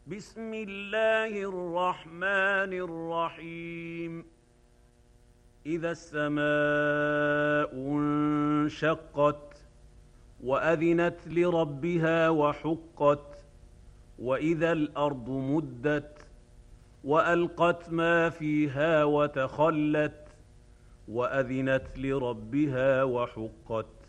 بسم الله الرحمن الرحيم. إذا السماء انشقت وأذنت لربها وحقت، وإذا الأرض مدت وألقت ما فيها وتخلت، وأذنت لربها وحقت.